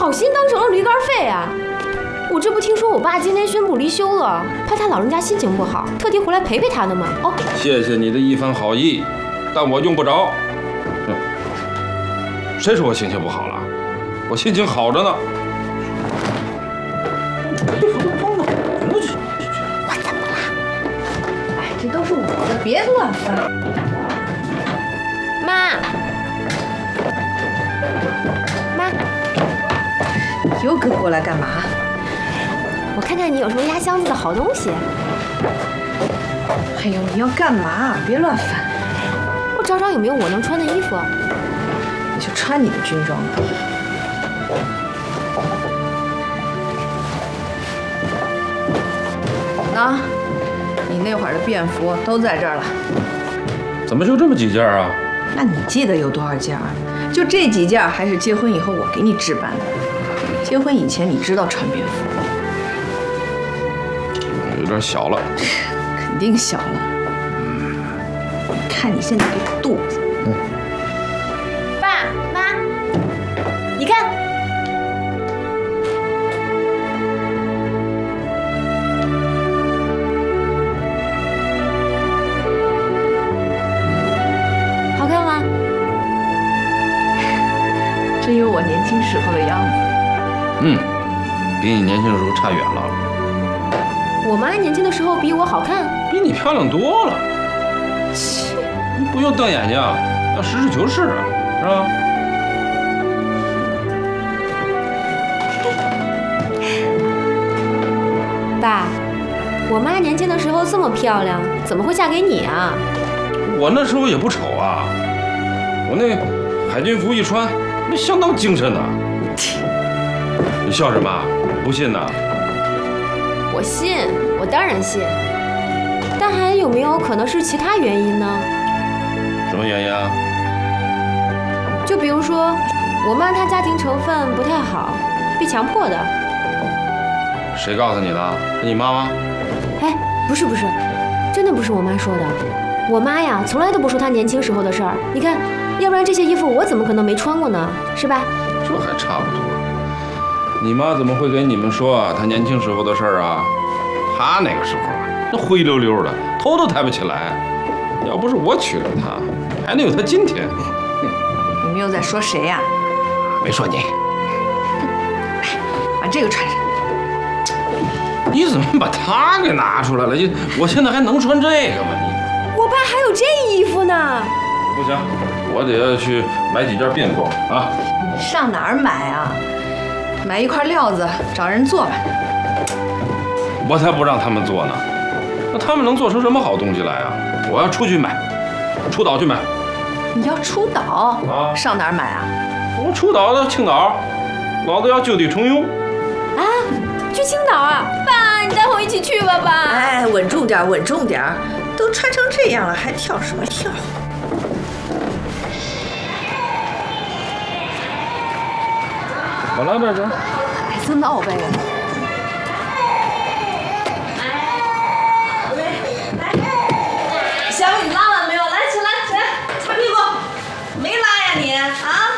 好心当成了驴肝肺啊！我这不听说我爸今天宣布离休了，怕他老人家心情不好，特地回来陪陪他的嘛。哦， 谢谢你的一番好意，但我用不着。谁说我心情不好了？我心情好着呢。衣服都脏了，我怎么了？哎，这都是我的，别乱翻。 妈， 又跟过来干嘛？ 我看看你有什么压箱子的好东西。 哎呦，你要干嘛？别乱翻。 我找找有没有我能穿的衣服。 你就穿你的军装吧。那，你那会儿的便服都在这儿了。 怎么就这么几件啊？ 那你记得有多少件啊？就这几件，还是结婚以后我给你置办的。结婚以前你知道穿便服？ 有点小了。 肯定小了。看你现在这个肚子。 爸妈，你看。好看吗？ 真有我年轻时候的样子。 比你年轻的时候差远了。 我妈年轻的时候比我好看， 比你漂亮多了。 切， 你不用瞪眼睛，要实事求是啊，是吧？ 爸，我妈年轻的时候这么漂亮，怎么会嫁给你啊？ 我那时候也不丑啊，我那海军服一穿，那相当精神呐。你笑什么？不信呐？ 我信，我当然信。但还有没有可能是其他原因呢？ 什么原因啊？ 就比如说，我妈她家庭成分不太好，被强迫的。 谁告诉你的？是你妈吗？ 哎，不是，真的不是我妈说的。我妈呀，从来都不说她年轻时候的事儿。你看，要不然这些衣服我怎么可能没穿过呢？是吧？ 这还差不多。你妈怎么会给你们说她年轻时候的事儿啊？她那个时候啊，那灰溜溜的，头都抬不起来。要不是我娶了她，还能有她今天。 你们又在说谁呀？ 没说你。 把这个穿上。 你怎么把它给拿出来了？我现在还能穿这个吗？你我爸还有这衣服呢。 不行，我得要去买几件便装啊。 你上哪儿买啊？买一块料子，找人做吧。 我才不让他们做呢，那他们能做出什么好东西来啊？我要出去买，出岛去买。 你要出岛啊？ 上哪儿买啊？ 我出岛到青岛，老子要就地重游。 啊，去青岛啊？爸，你带我一起去吧，爸。 哎，稳重点，稳重点，都穿成这样了，还跳什么跳？ 我来呗，这。 孩子闹呗。 小雨，你拉完没有？来，起来，擦屁股。没拉呀你啊？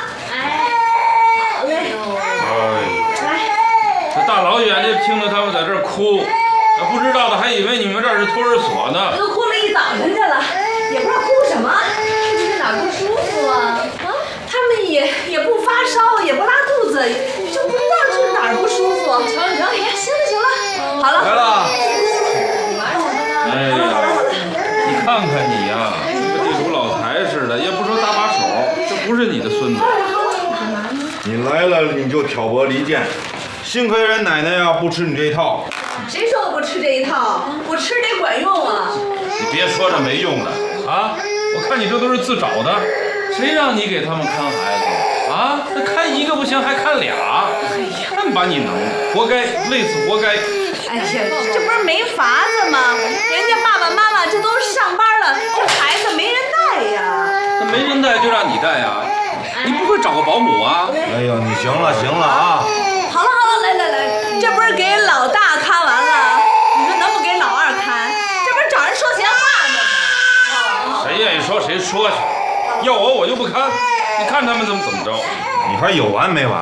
这大老远的听着他们在这儿哭，不知道的还以为你们这儿是托儿所呢。 都哭了一早晨去了，也不知道哭什么，是不是哪儿不舒服啊？他们也不发烧，也不拉肚子，就不知道是哪儿不舒服。行了，行了，好了。 来了。 你玩什么呢？ 哎呀，你看看你呀，和地主老财似的，也不说搭把手，这不是你的孙子。 你来了你就挑拨离间，幸亏人奶奶呀不吃你这一套。 谁说我不吃这一套？我吃得管用啊！ 你别说这没用的啊！我看你这都是自找的，谁让你给他们看孩子啊？那看一个不行，还看俩，真把你能的，活该，累死活该。 哎呀，这不是没法子吗？人家爸爸妈妈这都上班了，这孩子没人带呀。 那没人带就让你带呀，你不会找个保姆啊？ 哎呦，你行了啊！ 好了，来，这不是给老大看完了，你说能不给老二看？这不是找人说闲话呢吗？ 谁愿意说谁说去，要我就不看，你看他们怎么着。 你还有完没完？